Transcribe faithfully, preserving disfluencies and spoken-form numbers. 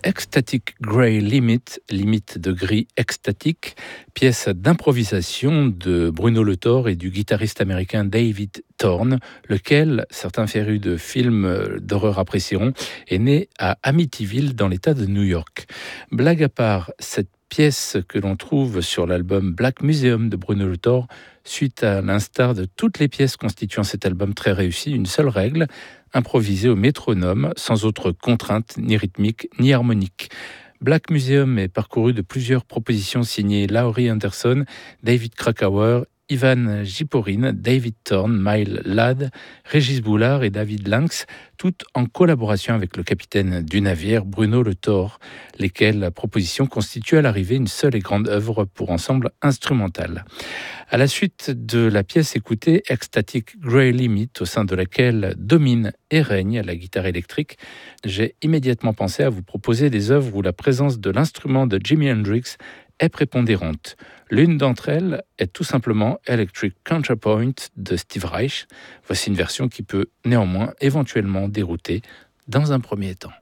Ecstatic Grey Limit, limite de gris extatique, pièce d'improvisation de Bruno Le Thor et du guitariste américain David Thorne, lequel, certains férus de films d'horreur apprécieront, est né à Amityville dans l'État de New York. Blague à part, cette pièce que l'on trouve sur l'album Black Museum de Bruno Le Thor, suite à l'instar de toutes les pièces constituant cet album très réussi, une seule règle, improvisé au métronome, sans autre contrainte, ni rythmique, ni harmonique. Black Museum est parcouru de plusieurs propositions signées Laurie Anderson, David Krakauer, Ivan Jiporin, David Thorne, Mile Ladd, Régis Boulard et David Lynx, toutes en collaboration avec le capitaine du navire Bruno Le Thor, lesquelles propositions constituent à l'arrivée une seule et grande œuvre pour ensemble instrumental. À la suite de la pièce écoutée, Ecstatic Grey Limit, au sein de laquelle domine et règne la guitare électrique, j'ai immédiatement pensé à vous proposer des œuvres où la présence de l'instrument de Jimi Hendrix est prépondérante. L'une d'entre elles est tout simplement Electric Counterpoint de Steve Reich. Voici une version qui peut néanmoins éventuellement dérouter dans un premier temps.